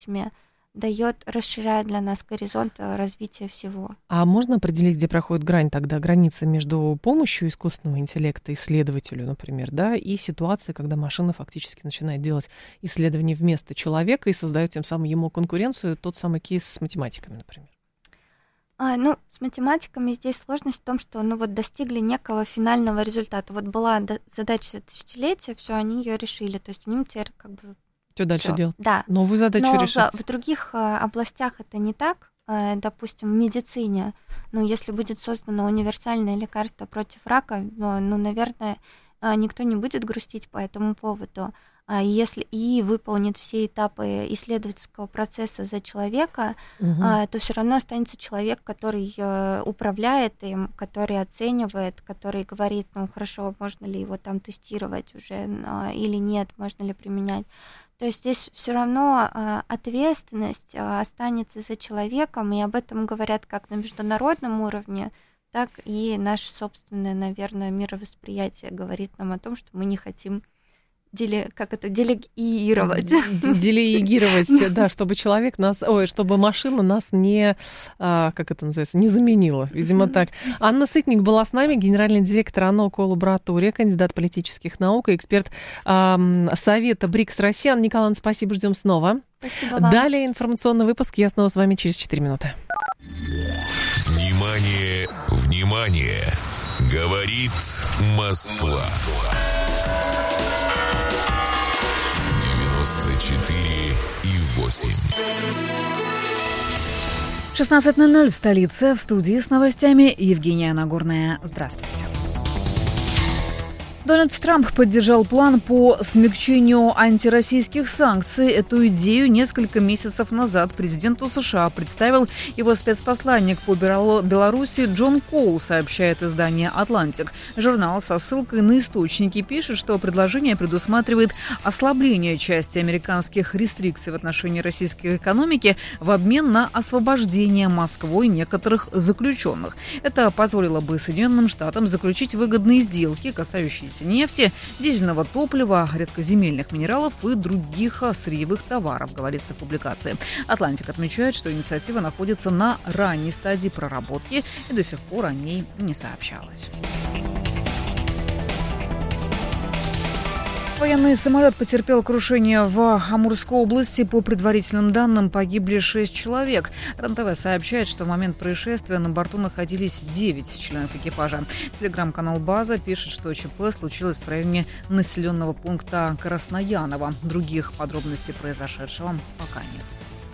расширяет для нас горизонт развития всего. А можно определить, где проходит граница между помощью искусственного интеллекта исследователю, например, да, и ситуацией, когда машина фактически начинает делать исследования вместо человека и создает тем самым ему конкуренцию, тот самый кейс с математиками, например? С математиками здесь сложность в том, что достигли некого финального результата. Вот была задача тысячелетия, все, они ее решили. То есть у них теперь что дальше делать? Да. Новую задачу решить. В других областях это не так. Допустим, в медицине, если будет создано универсальное лекарство против рака, наверное, никто не будет грустить по этому поводу. Если и выполнит все этапы исследовательского процесса за человека, то все равно останется человек, который управляет им, который оценивает, который говорит, хорошо, можно ли его там тестировать уже или нет, можно ли применять. То есть здесь все равно ответственность останется за человеком, и об этом говорят как на международном уровне, так и наше собственное, наверное, мировосприятие говорит нам о том, что мы не хотим делегировать. Делегировать, да, чтобы чтобы машина нас не заменила, видимо, так. Анна Сытник была с нами, генеральный директор АНО Коллаборатория, кандидат политических наук и эксперт Совета БРИКС России. Анна Николаевна, спасибо, ждем снова. Спасибо вам. Далее информационный выпуск. Я снова с вами через 4 минуты. Внимание, внимание! Говорит Москва. 94,8. 16:00 в столице. В студии с новостями Евгения Нагорная. Здравствуйте. Дональд Трамп поддержал план по смягчению антироссийских санкций. Эту идею несколько месяцев назад президенту США представил его спецпосланник по Беларуси Джон Коул, сообщает издание «Атлантик». Журнал со ссылкой на источники пишет, что предложение предусматривает ослабление части американских рестрикций в отношении российской экономики в обмен на освобождение Москвой некоторых заключенных. Это позволило бы Соединенным Штатам заключить выгодные сделки, касающиеся нефти, дизельного топлива, редкоземельных минералов и других сырьевых товаров, говорится в публикации. «Атлантик» отмечает, что инициатива находится на ранней стадии проработки и до сих пор о ней не сообщалось. Военный самолет потерпел крушение в Амурской области. По предварительным данным, погибли 6 человек. РЕН-ТВ сообщает, что в момент происшествия на борту находились 9 членов экипажа. Телеграм-канал «База» пишет, что ЧП случилось в районе населенного пункта Краснояново. Других подробностей произошедшего пока нет.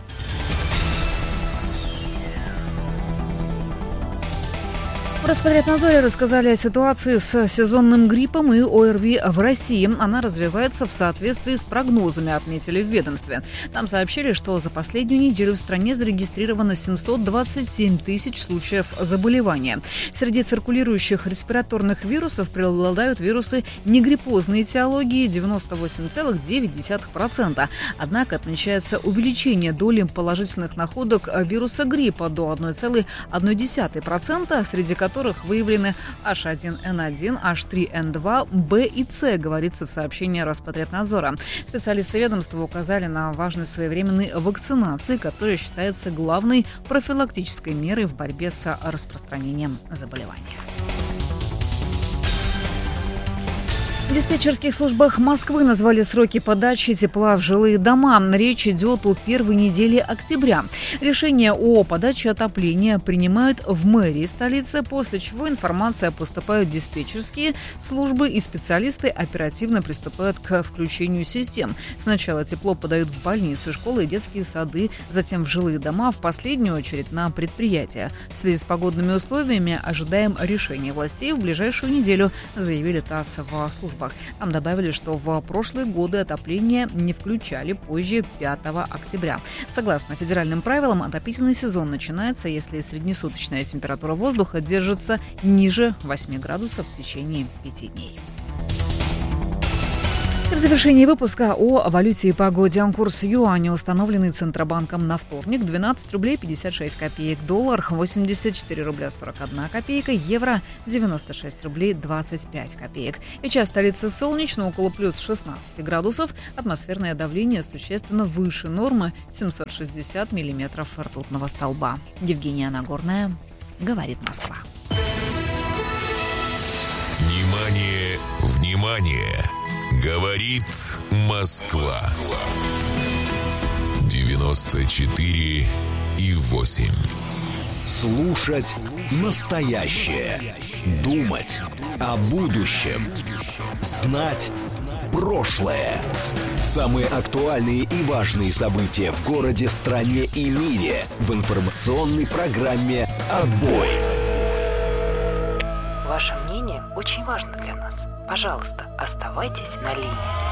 В Роспотребнадзоре рассказали о ситуации с сезонным гриппом и ОРВИ в России. Она развивается в соответствии с прогнозами, отметили в ведомстве. Там сообщили, что за последнюю неделю в стране зарегистрировано 727 тысяч случаев заболевания. Среди циркулирующих респираторных вирусов преобладают вирусы негриппозной этиологии 98,9%. Однако отмечается увеличение доли положительных находок вируса гриппа до 1,1%, среди которых выявлены H1N1, H3N2, B и C, говорится в сообщении Роспотребнадзора. Специалисты ведомства указали на важность своевременной вакцинации, которая считается главной профилактической мерой в борьбе с распространением заболевания. В диспетчерских службах Москвы назвали сроки подачи тепла в жилые дома. Речь идет о первой неделе октября. Решение о подаче отопления принимают в мэрии столицы, после чего информация поступает в диспетчерские службы, и специалисты оперативно приступают к включению систем. Сначала тепло подают в больницы, школы и детские сады, затем в жилые дома, в последнюю очередь на предприятия. В связи с погодными условиями ожидаем решения властей в ближайшую неделю, заявили ТАСС в службах. Там добавили, что в прошлые годы отопление не включали позже 5 октября. Согласно федеральным правилам, отопительный сезон начинается, если среднесуточная температура воздуха держится ниже 8 градусов в течение 5 дней. В завершении выпуска о валюте и погоде. Курс юаня, установленный Центробанком на вторник, 12 рублей 56 копеек. Доллар 84 рубля 41 копейка. Евро 96 рублей 25 копеек. Сейчас столица солнечно, около плюс 16 градусов. Атмосферное давление существенно выше нормы, 760 миллиметров ртутного столба. Евгения Нагорная, говорит Москва. Внимание, внимание! Говорит Москва. 94,8. Слушать настоящее. Думать о будущем. Знать прошлое. Самые актуальные и важные события в городе, стране и мире в информационной программе «Отбой». Ваше мнение очень важно для нас. Пожалуйста, оставайтесь на линии.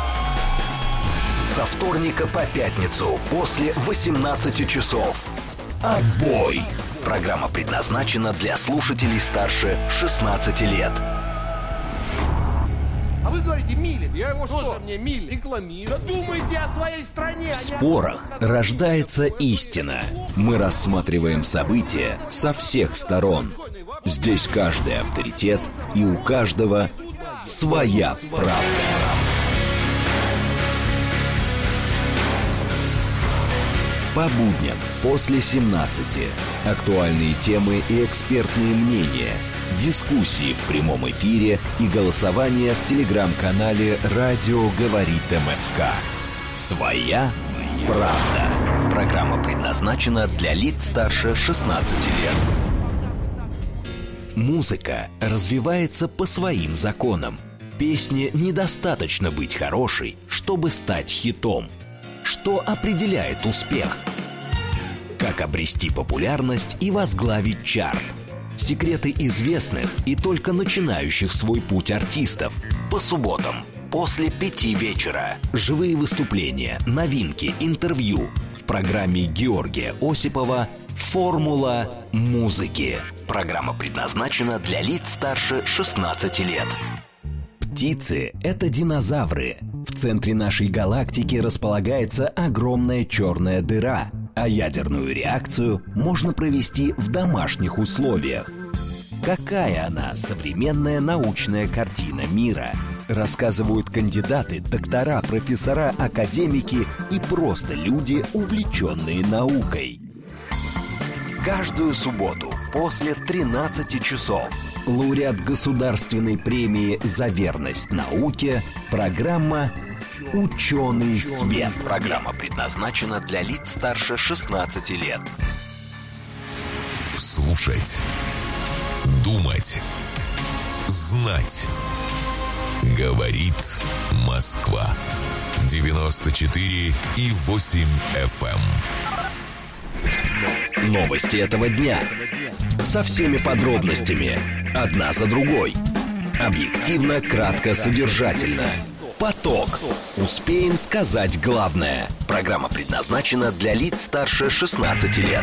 Со вторника по пятницу после 18 часов. «Отбой». Программа предназначена для слушателей старше 16 лет. А вы говорите, Милин. Я его что? Мне Милин рекламирую. Да думайте о своей стране. В спорах рождается истина. Мы рассматриваем события со всех сторон. Здесь каждый авторитет, и у каждого своя правда. По будням после 17. Актуальные темы и экспертные мнения. Дискуссии в прямом эфире и голосование в телеграм-канале «Радио говорит МСК». Своя правда. Программа предназначена для лиц старше 16 лет. Музыка развивается по своим законам. Песне недостаточно быть хорошей, чтобы стать хитом. Что определяет успех? Как обрести популярность и возглавить чарт? Секреты известных и только начинающих свой путь артистов. По субботам после 5 вечера. Живые выступления, новинки, интервью. В программе Георгия Осипова «Формула музыки». Программа предназначена для лиц старше 16 лет. Птицы – это динозавры. В центре нашей галактики располагается огромная черная дыра, а ядерную реакцию можно провести в домашних условиях. Какая она, современная научная картина мира? Рассказывают кандидаты, доктора, профессора, академики и просто люди, увлеченные наукой. Каждую субботу после 13 часов лауреат Государственной премии за верность науке, программа «Ученый свет». Программа предназначена для лиц старше 16 лет. Слушать, думать, знать. Говорит Москва. 94,8 FM. Новости этого дня. Со всеми подробностями. Одна за другой. Объективно, кратко, содержательно. Поток. Успеем сказать главное. Программа предназначена для лиц старше 16 лет.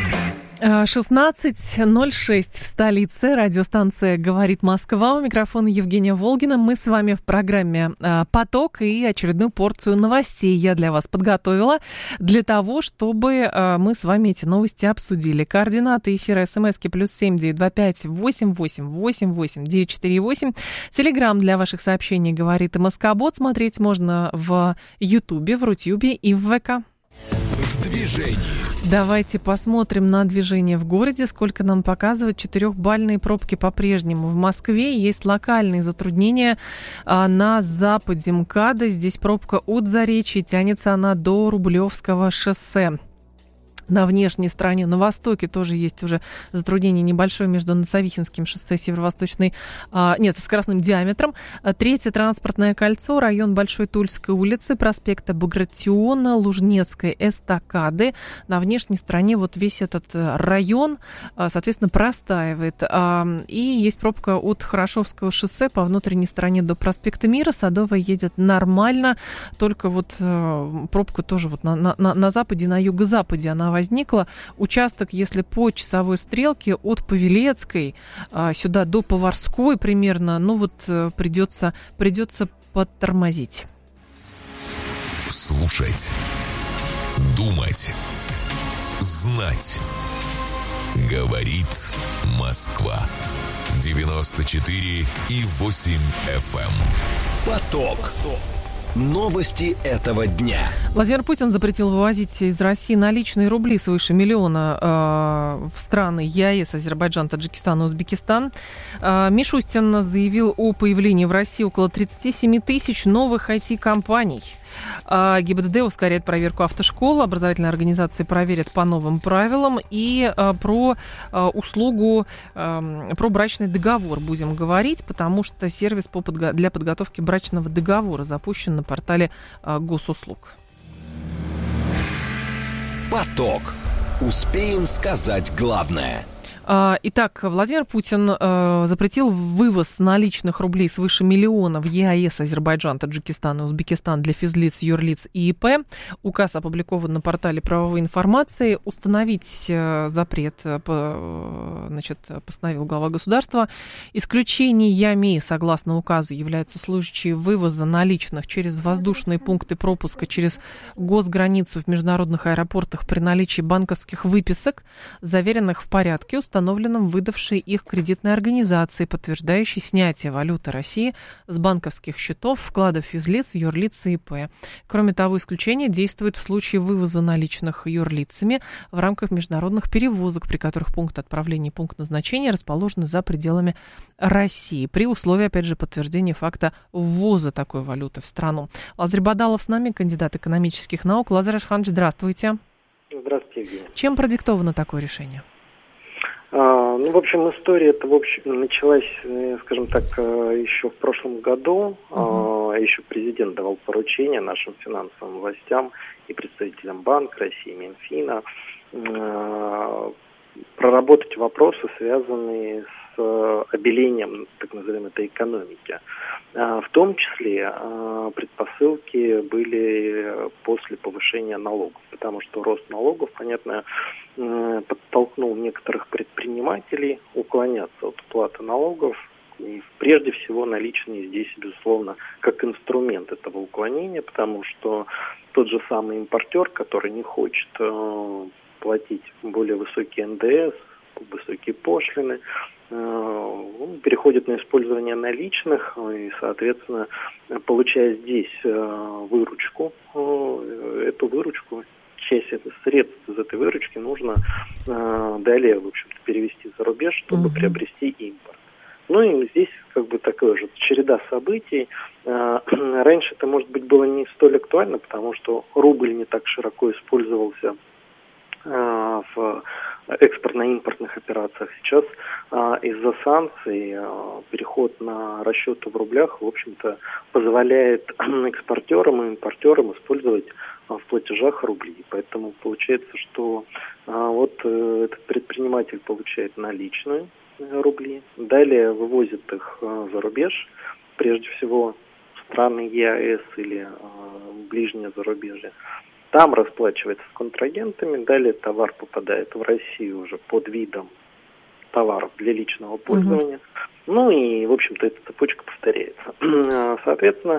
16:06 в столице. Радиостанция «Говорит Москва». У микрофона Евгения Волгина. Мы с вами в программе «Поток», и очередную порцию новостей я для вас подготовила для того, чтобы мы с вами эти новости обсудили. Координаты эфира СМСки +7 925 88 88 948. Телеграм для ваших сообщений «Говорит МСК-бот». Смотреть можно в Ютубе, в Рутюбе и в ВК. В движении. Давайте посмотрим на движение в городе. Сколько нам показывают 4-бальные пробки по-прежнему. В Москве есть локальные затруднения на западе МКАДа. Здесь пробка от Заречья, тянется она до Рублевского шоссе. На внешней стороне, на востоке тоже есть уже затруднение небольшое между Носовихинским шоссе северо-восточной, с красным диаметром. Третье транспортное кольцо, район Большой Тульской улицы, проспекта Багратиона, Лужнецкой эстакады. На внешней стороне вот весь этот район, соответственно, простаивает. И есть пробка от Хорошевского шоссе по внутренней стороне до проспекта Мира. Садовая едет нормально, только вот пробка тоже вот на западе, на юго-западе она возникла. Участок, если по часовой стрелке от Павелецкой сюда до Поварской примерно, придется подтормозить. Слушать. Думать. Знать. Говорит Москва. 94,8 FM. Поток. Новости этого дня. Владимир Путин запретил вывозить из России наличные рубли свыше миллиона в страны ЕАЭС, Азербайджан, Таджикистан и Узбекистан. Мишустин заявил о появлении в России около 37 тысяч новых IT-компаний. ГИБДД ускоряет проверку автошкол, образовательные организации проверят по новым правилам. И про услугу, про брачный договор будем говорить, потому что сервис для подготовки брачного договора запущен на портале госуслуг. Поток. Успеем сказать главное. Итак, Владимир Путин запретил вывоз наличных рублей свыше миллиона в ЕАЭС, Азербайджан, Таджикистан и Узбекистан для физлиц, юрлиц и ИП. Указ опубликован на портале правовой информации. Установить запрет постановил глава государства. Исключениями, согласно указу, являются случаи вывоза наличных через воздушные пункты пропуска, через госграницу в международных аэропортах при наличии банковских выписок, заверенных в порядке, установленном выдавшей их кредитной организации, подтверждающей снятие валюты России с банковских счетов, вкладов физлиц, юрлиц и ИП. Кроме того, исключение действует в случае вывоза наличных юрлицами в рамках международных перевозок, при которых пункт отправления и пункт назначения расположены за пределами России, при условии, опять же, подтверждения факта ввоза такой валюты в страну. Лазарь Бадалов с нами, кандидат экономических наук. Лазарь Ашханович, здравствуйте. Здравствуйте, Евгений. Чем продиктовано такое решение? В общем, история эта началась, скажем так, еще в прошлом году. Еще президент давал поручение нашим финансовым властям и представителям Банка России, Минфина проработать вопросы, связанные с обелением, так называемой, этой экономики. В том числе предпосылки были после повышения налогов, потому что рост налогов, понятно, подтолкнул некоторых предпринимателей уклоняться от уплаты налогов. И прежде всего наличные здесь, безусловно, как инструмент этого уклонения, потому что тот же самый импортер, который не хочет платить более высокий НДС, высокие пошлины, переходит на использование наличных и, соответственно, получая здесь выручку, эту выручку, часть средств из этой выручки нужно далее, в общем-то, перевести за рубеж, чтобы приобрести импорт. Ну и здесь как бы такая же череда событий. Раньше это, может быть, было не столь актуально, потому что рубль не так широко использовался в экспортно-импортных операциях. Сейчас из-за санкций переход на расчеты в рублях, в общем-то, позволяет экспортерам и импортерам использовать в платежах рубли. Поэтому получается, что этот предприниматель получает наличные рубли, далее вывозит их за рубеж, прежде всего в страны ЕАЭС или ближнее зарубежье. Там расплачивается с контрагентами, далее товар попадает в Россию уже под видом товаров для личного пользования. Ну и, в общем-то, эта цепочка повторяется. Соответственно,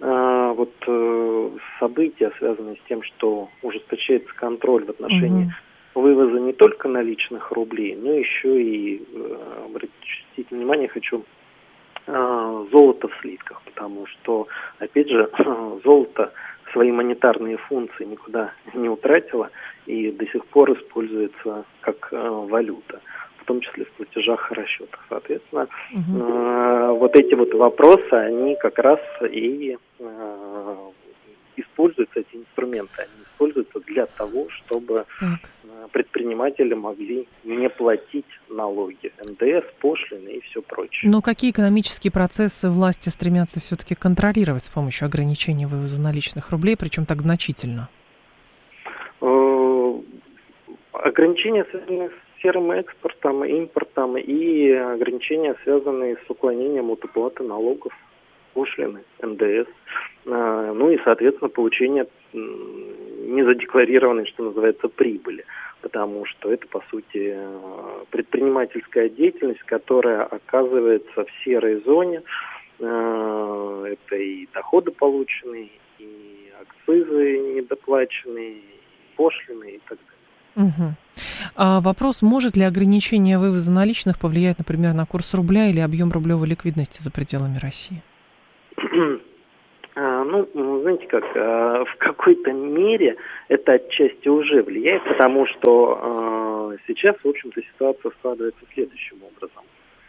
события, связанные с тем, что ужесточается контроль в отношении вывоза не только наличных рублей, но еще и, обратите внимание, хочу золото в слитках, потому что, опять же, золото свои монетарные функции никуда не утратила и до сих пор используется как валюта, в том числе в платежах и расчетах. Соответственно, эти вопросы, они как раз и используются, эти инструменты, они используются для того, чтобы предприниматели могли не платить налоги, НДС, пошлины и все прочее. Но какие экономические процессы власти стремятся все-таки контролировать с помощью ограничения вывоза наличных рублей, причем так значительно? Ограничения, связанные с серым экспортом, импортом, и ограничения, связанные с уклонением от уплаты налогов, пошлины, НДС, ну и, соответственно, получение незадекларированной, что называется, прибыли, потому что это, по сути, предпринимательская деятельность, которая оказывается в серой зоне, это и доходы полученные, и акцизы недоплаченные, пошлины и так далее. Угу. Вопрос, может ли ограничение вывоза наличных повлиять, например, на курс рубля или объем рублевой ликвидности за пределами России? Знаете как, в какой-то мере это отчасти уже влияет, потому что сейчас, в общем-то, ситуация складывается следующим образом.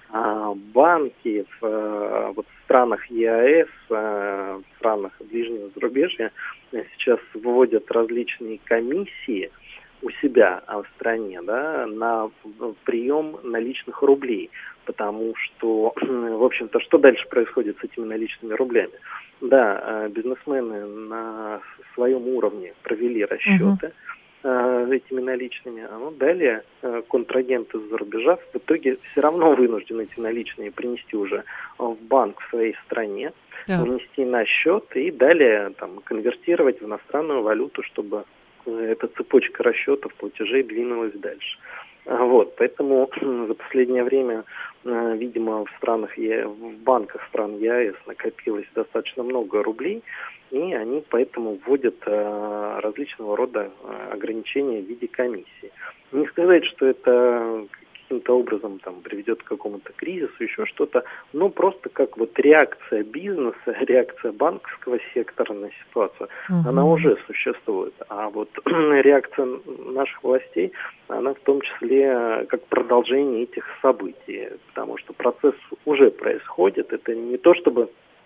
Банки в странах ЕАЭС, в странах ближнего зарубежья сейчас вводят различные комиссии у себя в стране, да, на прием наличных рублей, потому что, в общем-то, что дальше происходит с этими наличными рублями? Да, бизнесмены на своем уровне провели расчеты этими наличными, а далее контрагенты из-за рубежа в итоге все равно вынуждены эти наличные принести уже в банк в своей стране, внести на счет и далее конвертировать в иностранную валюту, чтобы эта цепочка расчетов, платежей длинулась дальше. Поэтому за последнее время, видимо, в банках стран ЕАЭС накопилось достаточно много рублей, и они поэтому вводят различного рода ограничения в виде комиссии. Не сказать, что это каким-то образом приведет к какому-то кризису, еще что-то, но просто как реакция бизнеса, реакция банковского сектора на ситуацию, она уже существует. А реакция наших властей, она в том числе как продолжение этих событий, потому что процесс уже происходит. Это не то, чтобы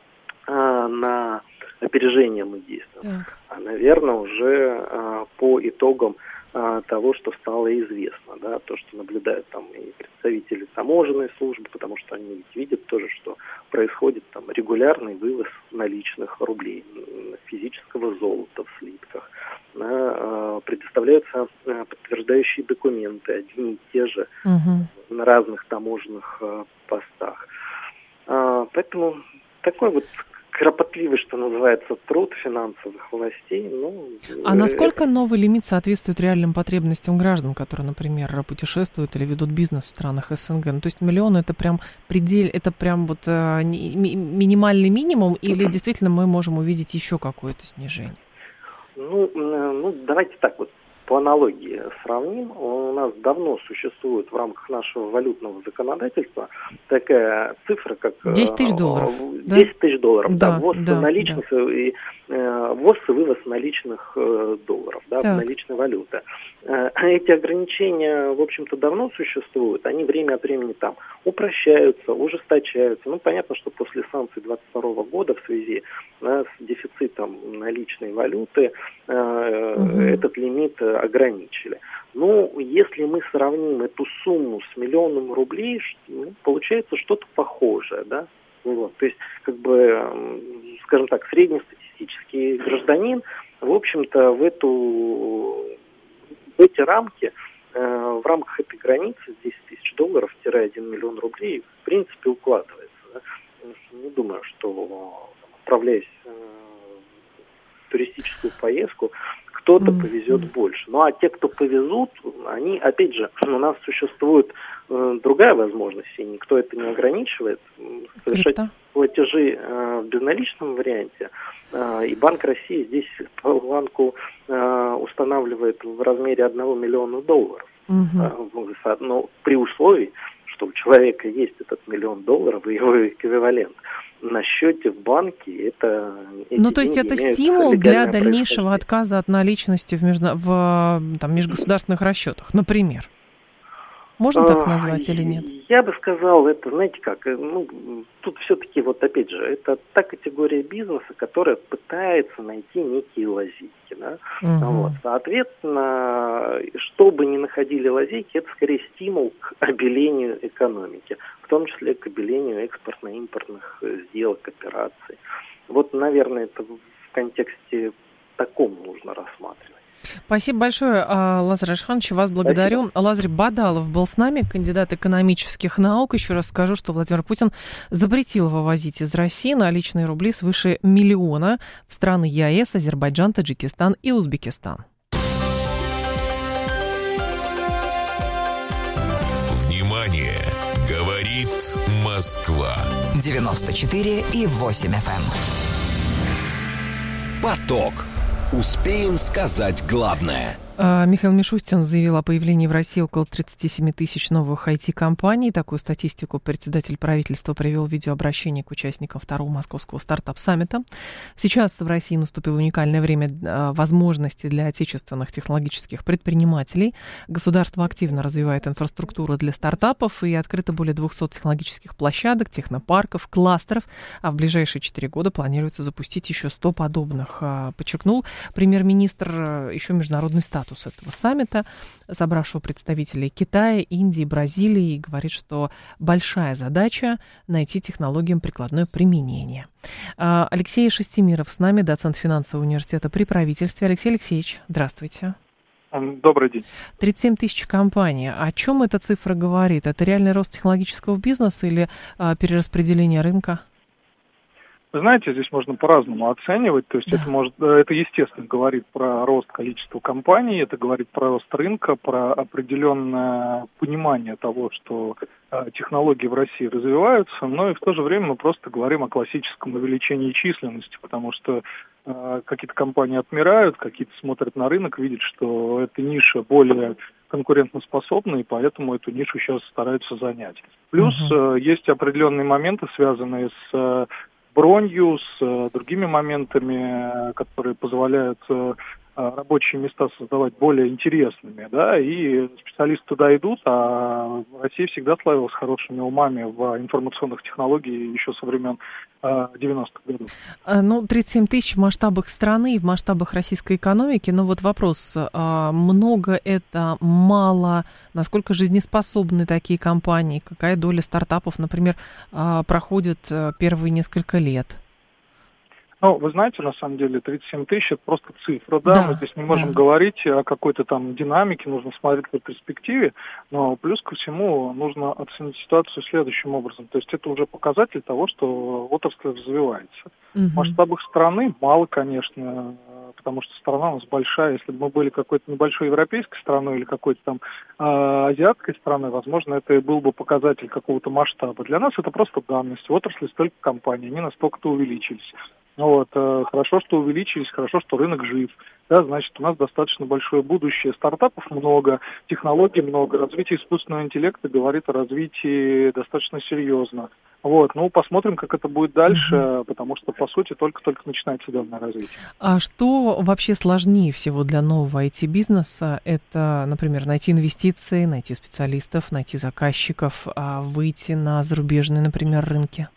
на опережение мы действуем, а, наверное, уже по итогам того, что стало известно, да, то, что наблюдают и представители таможенной службы, потому что они ведь видят тоже, что происходит регулярный вывоз наличных рублей, физического золота в слитках, предоставляются подтверждающие документы, одни и те же на разных таможенных постах. Поэтому такой кропотливый, что называется, труд финансовых властей. А насколько новый лимит соответствует реальным потребностям граждан, которые, например, путешествуют или ведут бизнес в странах СНГ? То есть миллион — это прям предель, это прям минимальный минимум, или действительно мы можем увидеть еще какое-то снижение? Давайте так по аналогии сравним. У нас давно существует в рамках нашего валютного законодательства такая цифра, как... 10 тысяч долларов. 10 тысяч долларов, ввоз наличных и ввоз и вывоз наличных долларов, наличной валюты. Эти ограничения, в общем-то, давно существуют. Они время от времени упрощаются, ужесточаются. Понятно, что после санкций 2022 года в связи с дефицитом наличной валюты этот лимит ограничили. Если мы сравним эту сумму с миллионом рублей, получается что-то похожее, да? То есть, скажем так, среднестатистический гражданин, в общем-то, в эти рамки, в рамках этой границы 10 тысяч долларов-1 миллион рублей, в принципе, укладывается. Да? Не думаю, что, отправляясь в туристическую поездку, кто-то повезет больше. А те, кто повезут, они, опять же, у нас существует другая возможность, и никто это не ограничивает, совершать платежи в безналичном варианте. И Банк России здесь планку устанавливает в размере 1 миллиона долларов. Но при условии, что у человека есть этот $1 миллион и его эквивалент на счете в банке, это... То есть это стимул для дальнейшего отказа от наличности в межгосударственных расчетах, например? Можно так назвать или нет? Я бы сказал, это, знаете как, тут все-таки, опять же, это та категория бизнеса, которая пытается найти некие лазейки, да? Соответственно, что бы ни находили лазейки, это скорее стимул к обелению экономики, в том числе к обелению экспортно-импортных сделок, операций. Наверное, это в контексте таком нужно рассматривать. Спасибо большое, Лазарь Ашханович, вас благодарю. Спасибо. Лазарь Бадалов был с нами, кандидат экономических наук. Еще раз скажу, что Владимир Путин запретил вывозить из России наличные рубли свыше 1 миллиона в страны ЕАЭС, Азербайджан, Таджикистан и Узбекистан. Внимание! Говорит Москва. 94,8 FM. Поток. Успеем сказать главное. Михаил Мишустин заявил о появлении в России около 37 тысяч новых IT-компаний. Такую статистику председатель правительства привел в видеообращении к участникам второго московского стартап-саммита. Сейчас в России наступило уникальное время возможностей для отечественных технологических предпринимателей. Государство активно развивает инфраструктуру для стартапов и открыто более 200 технологических площадок, технопарков, кластеров, а в ближайшие 4 года планируется запустить еще 100 подобных, подчеркнул премьер-министр. Еще международный статус этого саммита, собравшего представителей Китая, Индии, Бразилии, и говорит, что большая задача найти технологиям прикладное применение. Алексей Шестимиров с нами, доцент финансового университета при правительстве. Алексей Алексеевич, здравствуйте. Добрый день. 37 тысяч компаний. О чем эта цифра говорит? Это реальный рост технологического бизнеса или перераспределение рынка? Вы знаете, здесь можно по-разному оценивать, то есть это естественно говорит про рост количества компаний, это говорит про рост рынка, про определенное понимание того, что технологии в России развиваются, но и в то же время мы просто говорим о классическом увеличении численности, потому что какие-то компании отмирают, какие-то смотрят на рынок, видят, что эта ниша более конкурентоспособна, и поэтому эту нишу сейчас стараются занять. Плюс есть определенные моменты, связанные с бронью, с другими моментами, которые позволяют рабочие места создавать более интересными, да, и специалисты туда идут, а Россия всегда славилась хорошими умами в информационных технологиях еще со времен 90-х годов. 37 тысяч в масштабах страны и в масштабах российской экономики, но вот вопрос, много это, мало, насколько жизнеспособны такие компании, какая доля стартапов, например, проходит первые несколько лет? Вы знаете, на самом деле 37 тысяч – это просто цифра, да? Мы здесь не можем говорить о какой-то там динамике, нужно смотреть по перспективе, но плюс ко всему нужно оценить ситуацию следующим образом. То есть это уже показатель того, что отрасль развивается. В масштабах страны мало, конечно, потому что страна у нас большая. Если бы мы были какой-то небольшой европейской страной или какой-то там азиатской страной, возможно, это и был бы показатель какого-то масштаба. Для нас это просто данность. В отрасли столько компаний, они настолько-то увеличились. Хорошо, что увеличились, хорошо, что рынок жив. Да, значит, у нас достаточно большое будущее. Стартапов много, технологий много. Развитие искусственного интеллекта говорит о развитии достаточно серьезно. Посмотрим, как это будет дальше, потому что, по сути, только-только начинается данное развитие. А что вообще сложнее всего для нового IT-бизнеса? Это, например, найти инвестиции, найти специалистов, найти заказчиков, выйти на зарубежные, например, рынки?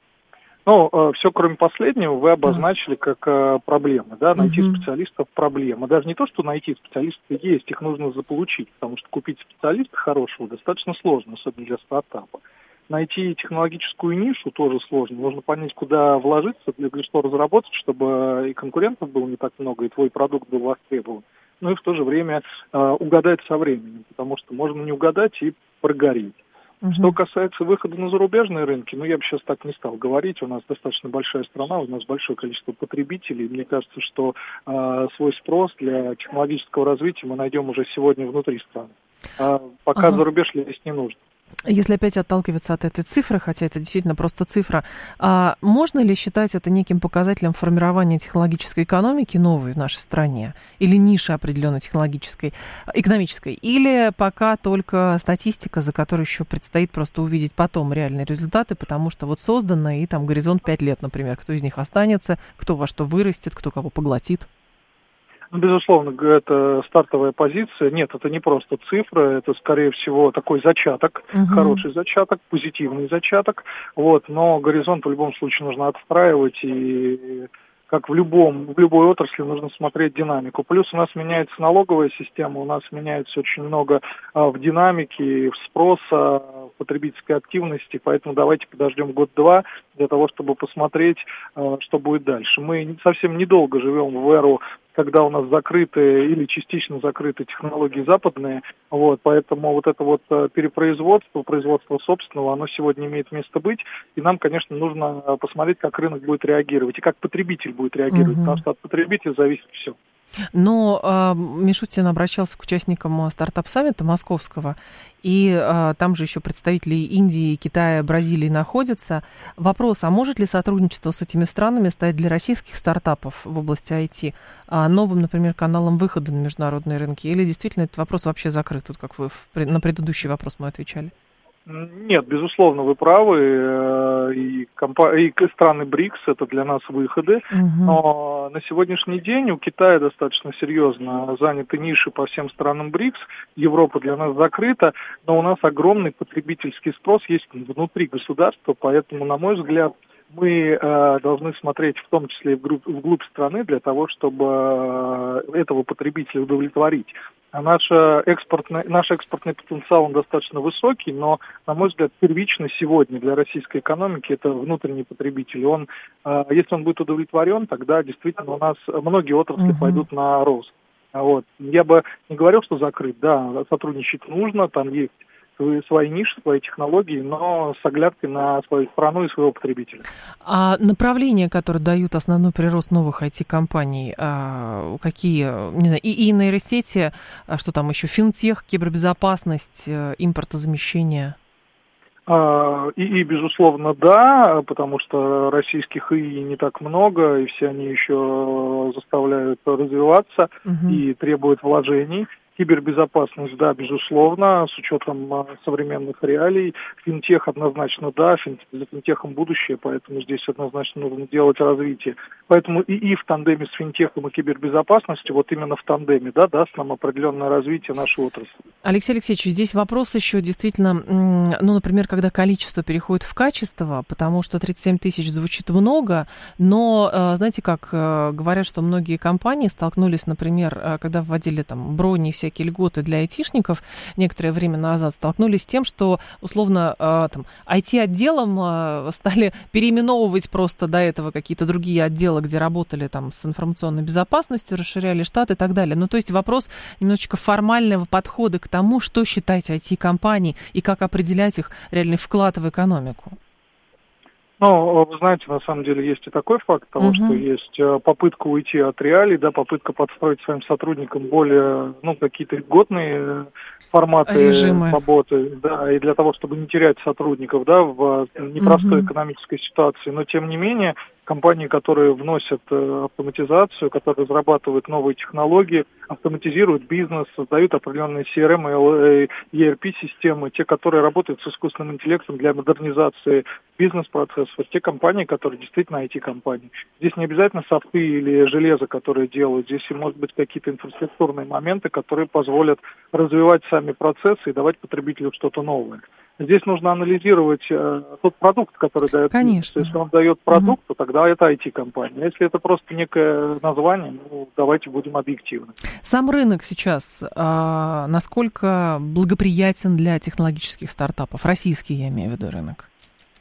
Все, кроме последнего, вы обозначили как проблемы, да, найти специалистов проблема. Даже не то, что найти специалистов есть, их нужно заполучить, потому что купить специалиста хорошего достаточно сложно, особенно для стартапа. Найти технологическую нишу тоже сложно, нужно понять, куда вложиться, для что разработать, чтобы и конкурентов было не так много, и твой продукт был востребован. И в то же время угадать со временем, потому что можно не угадать и прогореть. Что касается выхода на зарубежные рынки, я бы сейчас так не стал говорить. У нас достаточно большая страна, у нас большое количество потребителей. Мне кажется, что свой спрос для технологического развития мы найдем уже сегодня внутри страны. Пока за рубеж лезть не нужно. Если опять отталкиваться от этой цифры, хотя это действительно просто цифра, можно ли считать это неким показателем формирования технологической экономики новой в нашей стране? Или ниши определенной технологической, экономической? Или пока только статистика, за которой еще предстоит просто увидеть потом реальные результаты, потому что создано, и там горизонт 5 лет, например, кто из них останется, кто во что вырастет, кто кого поглотит? Безусловно, это стартовая позиция. Нет, это не просто цифра, это, скорее всего, такой зачаток, хороший зачаток, позитивный зачаток. Но горизонт в любом случае нужно отстраивать, и как в любой отрасли нужно смотреть динамику. Плюс у нас меняется налоговая система, у нас меняется очень много в динамике, в спроса, в потребительской активности, поэтому давайте подождем год-два для того, чтобы посмотреть, что будет дальше. Мы совсем недолго живем в эру, когда у нас закрыты или частично закрыты технологии западные, поэтому это перепроизводство, производство собственного, оно сегодня имеет место быть, и нам, конечно, нужно посмотреть, как рынок будет реагировать и как потребитель будет реагировать, потому что от потребителя зависит все. Но Мишутин обращался к участникам стартап-саммита московского, и там же еще представители Индии, Китая, Бразилии находятся. Вопрос, а может ли сотрудничество с этими странами стать для российских стартапов в области IT новым, например, каналом выхода на международные рынки? Или действительно этот вопрос вообще закрыт, вот как вы на предыдущий вопрос мы отвечали? Нет, безусловно, вы правы. И страны БРИКС — это для нас выходы. Но на сегодняшний день у Китая достаточно серьезно заняты ниши по всем странам БРИКС. Европа для нас закрыта, но у нас огромный потребительский спрос есть внутри государства, поэтому, на мой взгляд, мы должны смотреть в том числе и вглубь страны для того, чтобы этого потребителя удовлетворить. А наш экспортный потенциал, он достаточно высокий, но, на мой взгляд, первично сегодня для российской экономики это внутренний потребитель. Если он будет удовлетворен, тогда действительно у нас многие отрасли пойдут на рост. Вот. Я бы не говорил, что закрыт. Да, сотрудничать нужно, там есть свои ниши, свои технологии, но с оглядкой на свою страну и своего потребителя. А направления, которые дают основной прирост новых IT-компаний, какие, не знаю, и нейросети, что там еще, финтех, кибербезопасность, импортозамещение? Безусловно, да, потому что российских ИИ не так много, и все они еще заставляют развиваться и требуют вложений. Кибербезопасность, да, безусловно, с учетом современных реалий. Финтех однозначно, да, за финтехом будущее, поэтому здесь однозначно нужно делать развитие. Поэтому ИИ в тандеме с финтехом и кибербезопасностью, вот именно в тандеме, да, даст нам определенное развитие нашей отрасли. Алексей Алексеевич, здесь вопрос еще действительно, ну, например, когда количество переходит в качество, потому что 37 тысяч звучит много, но, знаете, как говорят, что многие компании столкнулись, например, когда вводили там брони и всякие льготы для айтишников, некоторое время назад столкнулись с тем, что, условно, там, IT-отделом стали переименовывать просто до этого какие-то другие отделы, где работали там с информационной безопасностью, расширяли штат и так далее. Ну, то есть вопрос немножечко формального подхода к тому, что считать IT-компанией и как определять их реальный вклад в экономику. Ну, вы знаете, на самом деле есть и такой факт того, что есть попытка уйти от реалий, да, попытка подстроить своим сотрудникам более, какие-то льготные форматы работы, да, и для того, чтобы не терять сотрудников, да, в непростой экономической ситуации. Но, тем не менее, компании, которые вносят автоматизацию, которые разрабатывают новые технологии, автоматизируют бизнес, создают определенные CRM и ERP-системы, те, которые работают с искусственным интеллектом для модернизации бизнес-процессов, те компании, которые действительно IT-компании. Здесь не обязательно софты или железо, которые делают, здесь может быть какие-то инфраструктурные моменты, которые позволят развивать сами процессы и давать потребителю что-то новое. Здесь нужно анализировать тот продукт, который дает бизнес. Если он дает продукт, то тогда это IT-компания. Если это просто некое название, давайте будем объективны. Сам рынок сейчас насколько благоприятен для технологических стартапов? Российский, я имею в виду, рынок.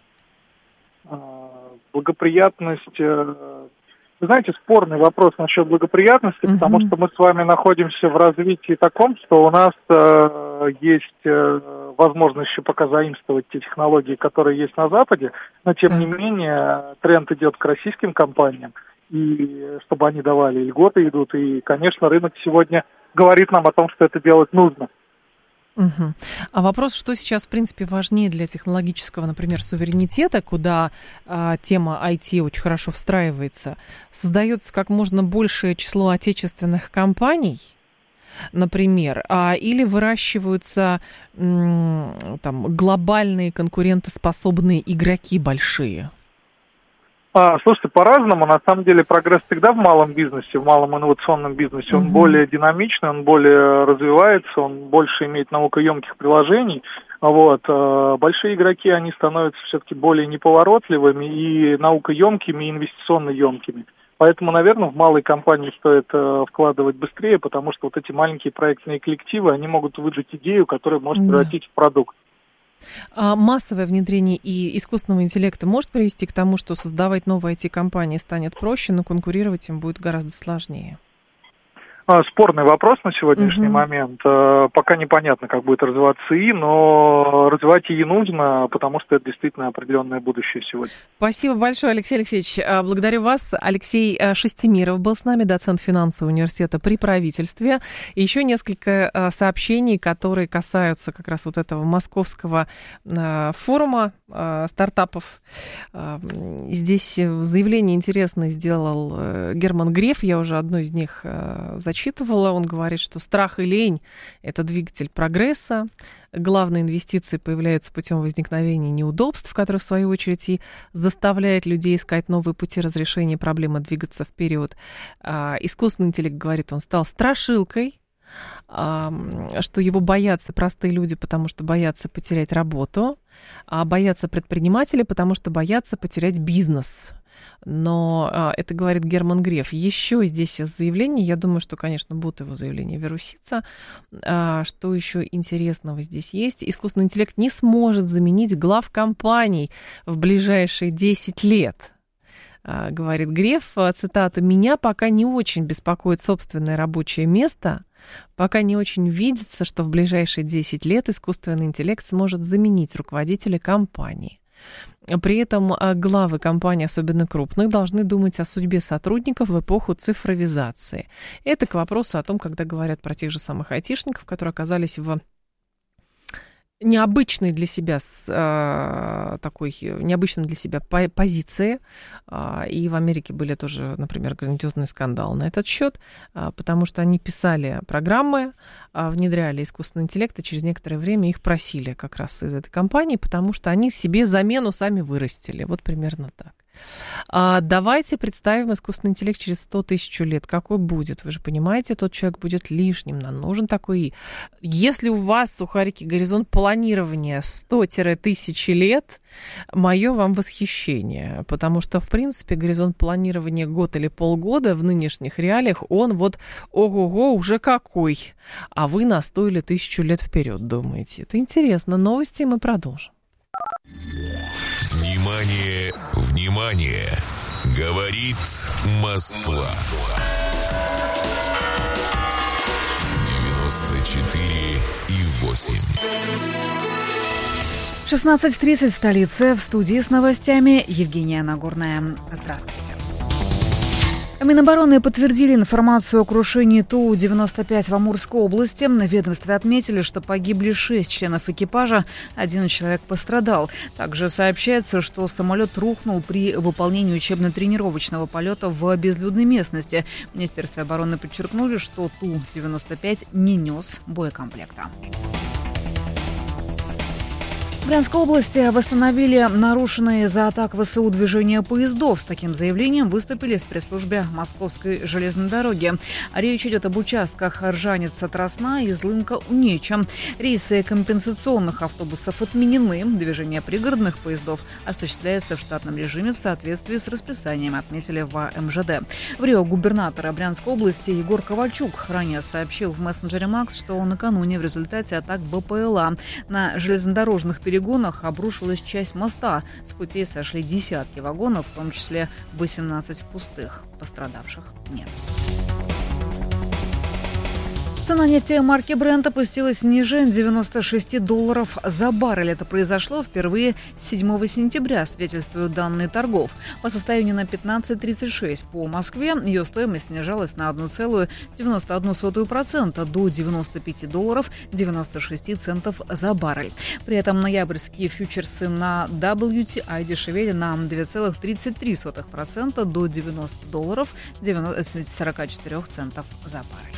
Благоприятность... Вы знаете, спорный вопрос насчет благоприятности, потому что мы с вами находимся в развитии таком, что у нас есть возможность еще пока заимствовать те технологии, которые есть на Западе, но тем не менее тренд идет к российским компаниям, и чтобы они давали льготы идут, и, конечно, рынок сегодня говорит нам о том, что это делать нужно. А вопрос, что сейчас, в принципе, важнее для технологического, например, суверенитета, куда тема IT очень хорошо встраивается, создается как можно большее число отечественных компаний, например, или выращиваются там глобальные конкурентоспособные игроки большие? Слушайте, по-разному. На самом деле прогресс всегда в малом бизнесе, в малом инновационном бизнесе. Он более динамичный, он более развивается, он больше имеет наукоемких приложений. Большие игроки, они становятся все-таки более неповоротливыми и наукоемкими, и инвестиционно емкими. Поэтому, наверное, в малые компании стоит вкладывать быстрее, потому что вот эти маленькие проектные коллективы, они могут выдать идею, которая может превратить в продукт. А массовое внедрение и искусственного интеллекта может привести к тому, что создавать новые IT-компании станет проще, но конкурировать им будет гораздо сложнее? Спорный вопрос на сегодняшний момент. Пока непонятно, как будет развиваться ИИ, но развивать ИИ нужно, потому что это действительно определенное будущее сегодня. Спасибо большое, Алексей Алексеевич. Благодарю вас. Алексей Шестимиров был с нами, доцент финансового университета при правительстве. И еще несколько сообщений, которые касаются как раз вот этого московского форума стартапов. Здесь заявление интересное сделал Герман Греф. Я уже одно из них зачитывала. Он говорит, что страх и лень – это двигатель прогресса. Главные инвестиции появляются путем возникновения неудобств, которые, в свою очередь, и заставляет людей искать новые пути разрешения проблемы, двигаться вперед. Искусственный интеллект, говорит, он стал страшилкой, что его боятся простые люди, потому что боятся потерять работу, а боятся предприниматели, потому что боятся потерять бизнес. Но это говорит Герман Греф. Еще здесь из заявлений, я думаю, что, конечно, будут его заявления вируситься. Что еще интересного здесь есть? Искусственный интеллект не сможет заменить глав компаний в ближайшие 10 лет. Говорит Греф, цитата, «Меня пока не очень беспокоит собственное рабочее место, пока не очень видится, что в ближайшие 10 лет искусственный интеллект сможет заменить руководителя компании». При этом главы компаний, особенно крупных, должны думать о судьбе сотрудников в эпоху цифровизации. Это к вопросу о том, когда говорят про тех же самых айтишников, которые оказались в необычной для себя позиции. И в Америке были тоже, например, грандиозные скандалы на этот счет, потому что они писали программы, внедряли искусственный интеллект, и через некоторое время их просили как раз из этой компании, потому что они себе замену сами вырастили. Вот примерно так. Давайте представим искусственный интеллект через 100 тысяч лет. Какой будет? Вы же понимаете, тот человек будет лишним. Нам нужен такой ИИ. Если у вас, сухарики, горизонт планирования 100-1000 лет, мое вам восхищение. Потому что, в принципе, горизонт планирования год или полгода в нынешних реалиях, он вот ого-го уже какой. А вы на 100 или 1000 лет вперед думаете. Это интересно. Новости мы продолжим. Внимание, внимание! Говорит Москва. 94,8. 16:30 в столице. В студии с новостями Евгения Нагорная. Здравствуйте. Минобороны подтвердили информацию о крушении Ту-95 в Амурской области. В ведомстве отметили, что погибли 6 членов экипажа, 1 человек пострадал. Также сообщается, что самолет рухнул при выполнении учебно-тренировочного полета в безлюдной местности. В Министерстве обороны подчеркнули, что Ту-95 не нес боекомплекта. В Брянской области восстановили нарушенные из-за атак ВСУ движения поездов. С таким заявлением выступили в пресс-службе Московской железной дороги. Речь идет об участках Ржаница-Тросна и Злынка-Унеча. Рейсы компенсационных автобусов отменены. Движение пригородных поездов осуществляется в штатном режиме в соответствии с расписанием, отметили в МЖД. В Рио губернатора Брянской области Егор Ковальчук ранее сообщил в мессенджере МАКС, что накануне в результате атак БПЛА на железнодорожных перегонах обрушилась часть моста. С путей сошли десятки вагонов, в том числе 18 пустых. Пострадавших нет. Цена нефти марки Brent опустилась ниже $96 за баррель. Это произошло впервые с 7 сентября, свидетельствуют данные торгов. По состоянию на 15.36 по Москве ее стоимость снижалась на 1,91% до $95.96 за баррель. При этом ноябрьские фьючерсы на WTI дешевели на 2,33% до $90.44 за баррель.